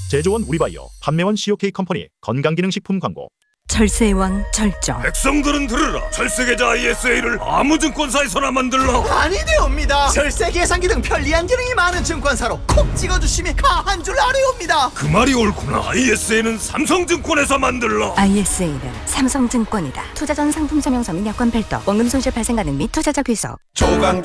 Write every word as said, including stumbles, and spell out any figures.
제조원 우리바이오, 판매원 씨오케이 컴퍼니 건강기능식품 광고. 절세의 왕 절정. 백성들은 들으라. 절세계좌 아이에스에이를 아무 증권사에서나 만들라. 아니되옵니다. 절세 계산기 등 편리한 기능이 많은 증권사로 콕 찍어주심이 가한 줄 아래옵니다. 그 말이 옳구나. 아이에스에이는 삼성증권에서 만들라. 아이에스에이는 삼성증권이다. 투자 전 상품 설명서 및 약관 별도, 원금 손실 발생 가능 및 투자자 귀속. 조강